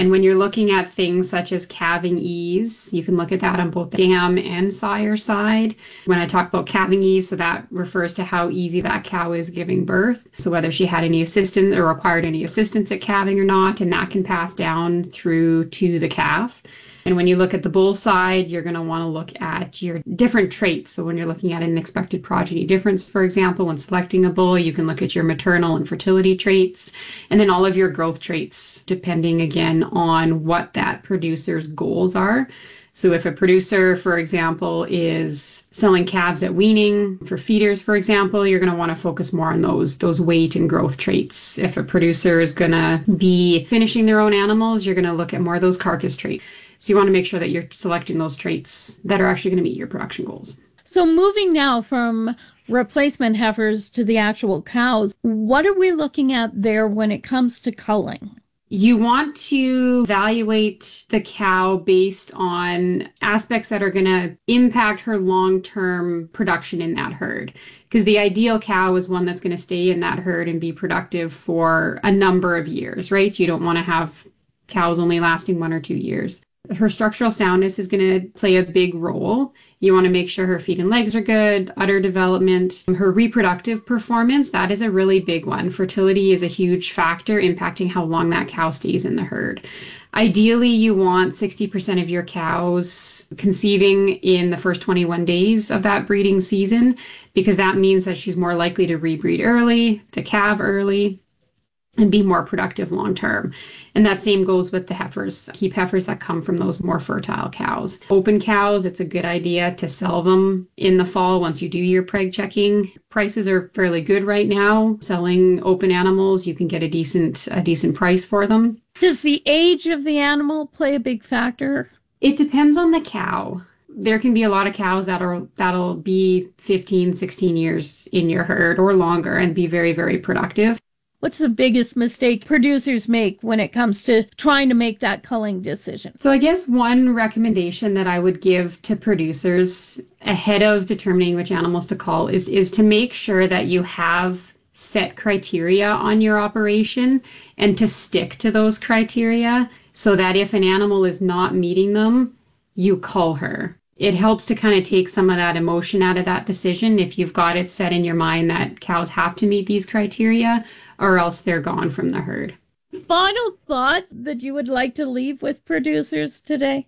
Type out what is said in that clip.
And when you're looking at things such as calving ease, you can look at that on both the dam and sire side. When I talk about calving ease, so that refers to how easy that cow is giving birth. So whether she had any assistance or required any assistance at calving or not, and that can pass down through to the calf. And when you look at the bull side, you're going to want to look at your different traits. So when you're looking at an expected progeny difference, for example, when selecting a bull, you can look at your maternal and fertility traits, and then all of your growth traits, depending again on what that producer's goals are. So if a producer, for example, is selling calves at weaning for feeders, for example, you're going to want to focus more on those weight and growth traits. If a producer is going to be finishing their own animals, you're going to look at more of those carcass traits. So you want to make sure that you're selecting those traits that are actually going to meet your production goals. So moving now from replacement heifers to the actual cows, what are we looking at there when it comes to culling? You want to evaluate the cow based on aspects that are going to impact her long-term production in that herd. Because the ideal cow is one that's going to stay in that herd and be productive for a number of years, right? You don't want to have cows only lasting 1 or 2 years. Her structural soundness is going to play a big role. You want to make sure her feet and legs are good, udder development, her reproductive performance, that is a really big one. Fertility is a huge factor impacting how long that cow stays in the herd. Ideally, you want 60% of your cows conceiving in the first 21 days of that breeding season, because that means that she's more likely to rebreed early, to calve early, and be more productive long term. And that same goes with the heifers. Keep heifers that come from those more fertile cows. Open cows, it's a good idea to sell them in the fall once you do your preg checking. Prices are fairly good right now. Selling open animals, you can get a decent price for them. Does the age of the animal play a big factor? It depends on the cow. There can be a lot of cows that'll be 15, 16 years in your herd or longer and be very, very productive. What's the biggest mistake producers make when it comes to trying to make that culling decision? So I guess one recommendation that I would give to producers ahead of determining which animals to cull is to make sure that you have set criteria on your operation and to stick to those criteria so that if an animal is not meeting them, you cull her. It helps to kind of take some of that emotion out of that decision if you've got it set in your mind that cows have to meet these criteria or else they're gone from the herd. Final thoughts that you would like to leave with producers today?